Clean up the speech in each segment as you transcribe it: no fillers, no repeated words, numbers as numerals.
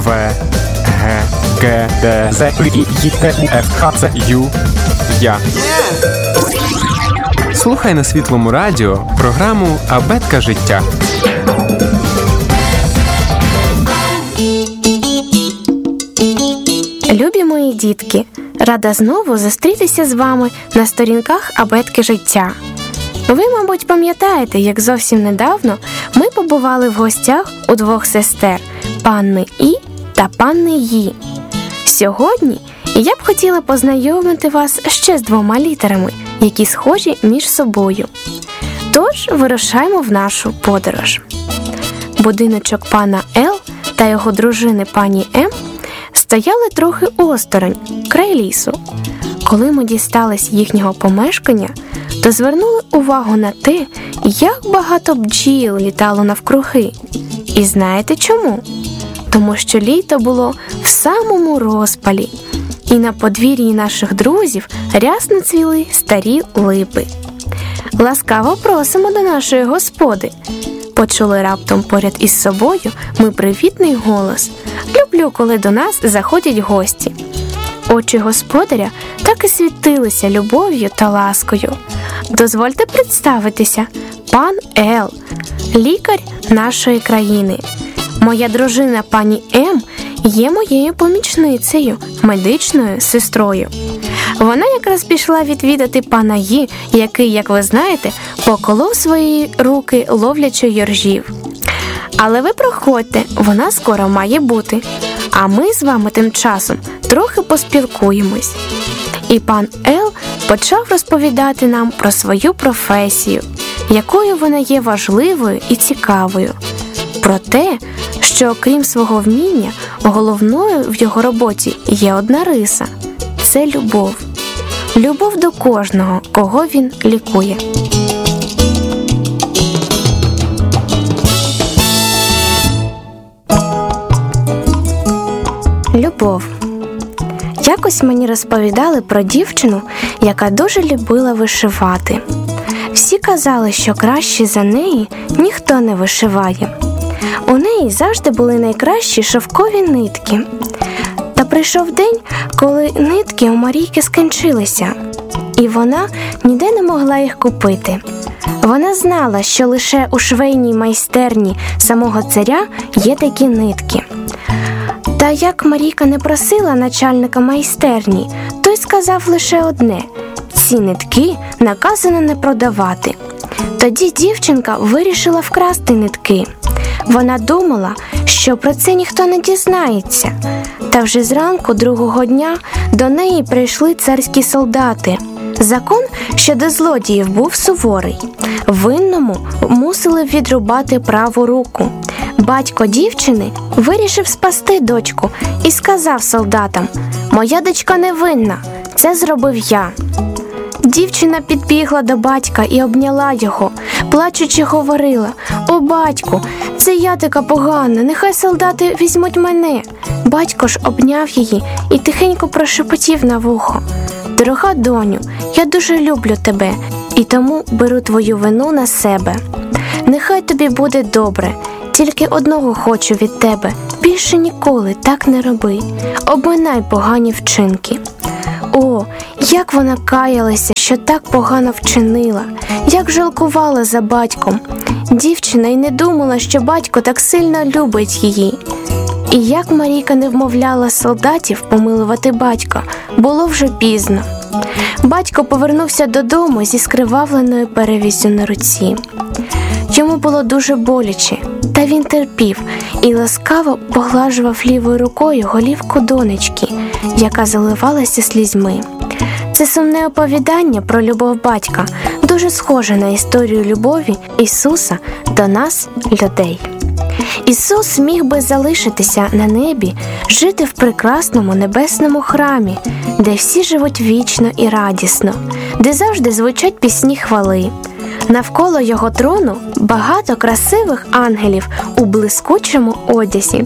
В, Г, Г, Д, З, І, Т, У, Ф, Х, Ц, Ю, Я. Слухай на Світлому радіо програму «Абетка життя». Любі мої дітки, рада знову зустрітися з вами на сторінках «Абетки життя». Ви, мабуть, пам'ятаєте, як зовсім недавно ми побували в гостях у двох сестер – панни І та панни Ї. Сьогодні я б хотіла познайомити вас ще з двома літерами, які схожі між собою. Тож вирушаємо в нашу подорож. Будиночок пана Л та його дружини пані М стояли трохи осторонь, край лісу. Коли ми дістались їхнього помешкання, то звернули увагу на те, як багато бджіл літало навкруги. І знаєте чому? Тому що літо було в самому розпалі, і на подвір'ї наших друзів рясно цвіли старі липи. «Ласкаво просимо до нашої господи!» Почули раптом поряд із собою ми привітний голос. Люблю, коли до нас заходять гості. Очі господаря так і світилися любов'ю та ласкою. Дозвольте представитися, пан Л, лікар нашої країни. Моя дружина пані М є моєю помічницею, медичною сестрою. Вона якраз пішла відвідати пана Ї, який, як ви знаєте, поколов свої руки, ловлячи йоржів. Але ви проходьте, вона скоро має бути. А ми з вами тим часом трохи поспілкуємось. І пан Л почав розповідати нам про свою професію, якою вона є важливою і цікавою. Про те, що окрім свого вміння, головною в його роботі є одна риса – це любов. Любов до кожного, кого він лікує. Любов. Якось мені розповідали про дівчину, яка дуже любила вишивати. Всі казали, що краще за неї ніхто не вишиває. У неї завжди були найкращі шовкові нитки. Та прийшов день, коли нитки у Марійки скінчилися, і вона ніде не могла їх купити. Вона знала, що лише у швейній майстерні самого царя є такі нитки. Та як Марійка не просила начальника майстерні, той сказав лише одне – ці нитки наказано не продавати. Тоді дівчинка вирішила вкрасти нитки. Вона думала, що про це ніхто не дізнається. Та вже зранку другого дня до неї прийшли царські солдати. Закон щодо злодіїв був суворий. Винному мусили відрубати праву руку. Батько дівчини вирішив спасти дочку і сказав солдатам: «Моя дочка не винна, це зробив я». Дівчина підбігла до батька і обняла його, плачучи говорила: «О, батьку, це я така погана, нехай солдати візьмуть мене». Батько ж обняв її і тихенько прошепотів на вухо: «Дорога доню, я дуже люблю тебе і тому беру твою вину на себе. Нехай тобі буде добре, тільки одного хочу від тебе, більше ніколи так не роби, обминай погані вчинки». О, як вона каялася, що так погано вчинила, як жалкувала за батьком. Дівчина й не думала, що батько так сильно любить її. І як Марійка не вмовляла солдатів помилувати батька, було вже пізно. Батько повернувся додому зі скривавленою перев'яззю на руці. Йому було дуже боляче, та він терпів і ласкаво поглажував лівою рукою голівку донечки, яка заливалася слізьми. Це сумне оповідання про любов батька дуже схоже на історію любові Ісуса до нас, людей. Ісус міг би залишитися на небі, жити в прекрасному небесному храмі, де всі живуть вічно і радісно, де завжди звучать пісні хвали. Навколо його трону багато красивих ангелів у блискучому одязі.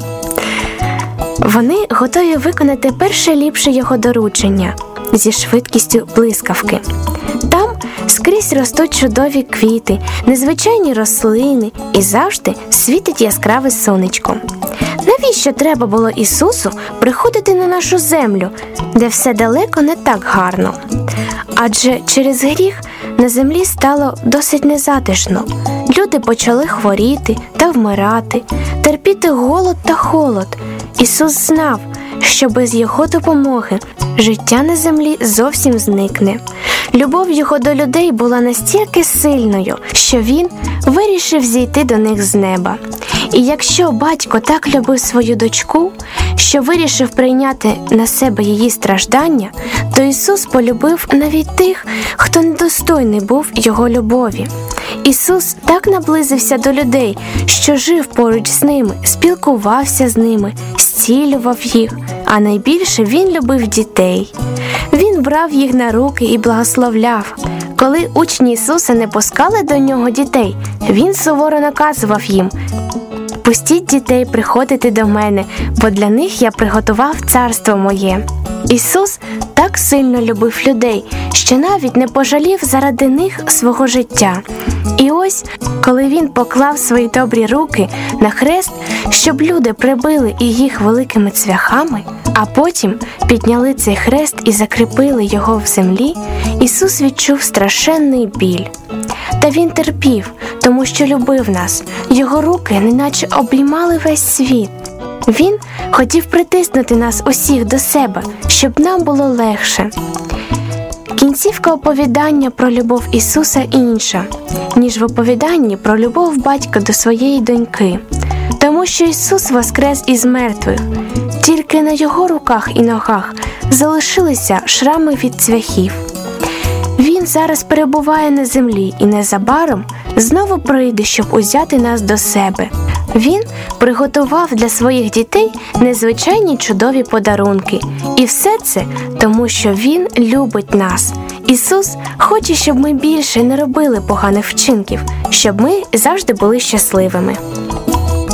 Вони готові виконати перше ліпше його доручення зі швидкістю блискавки. Там скрізь ростуть чудові квіти, незвичайні рослини і завжди світить яскраве сонечко. навіщо треба було Ісусу приходити на нашу землю, де все далеко не так гарно? Адже через гріх на землі стало досить незатишно. Люди почали хворіти та вмирати, терпіти голод та холод. Ісус знав, що без Його допомоги життя на землі зовсім зникне. Любов Його до людей була настільки сильною, що Він вирішив зійти до них з неба. І якщо батько так любив свою дочку, що вирішив прийняти на себе її страждання, то Ісус полюбив навіть тих, хто недостойний був Його любові. Ісус так наблизився до людей, що жив поруч з ними, спілкувався з ними, зцілював їх, а найбільше Він любив дітей. Він брав їх на руки і благословляв. Коли учні Ісуса не пускали до Нього дітей, Він суворо наказував їм: «Пустіть дітей приходити до мене, бо для них я приготував царство моє». Ісус так сильно любив людей, що навіть не пожалів заради них свого життя. І ось, коли Він поклав свої добрі руки на хрест, щоб люди прибили і їх великими цвяхами, а потім підняли цей хрест і закріпили його в землі, Ісус відчув страшенний біль. Та Він терпів, тому що любив нас. Його руки неначе обіймали весь світ. Він хотів притиснути нас усіх до себе, щоб нам було легше. Кінцівка оповідання про любов Ісуса інша, ніж в оповіданні про любов батька до своєї доньки. Тому що Ісус воскрес із мертвих. Тільки на Його руках і ногах залишилися шрами від цвяхів. Він зараз перебуває на землі і незабаром знову прийде, щоб узяти нас до себе. Він приготував для своїх дітей незвичайні чудові подарунки. І все це тому, що Він любить нас. Ісус хоче, щоб ми більше не робили поганих вчинків, щоб ми завжди були щасливими.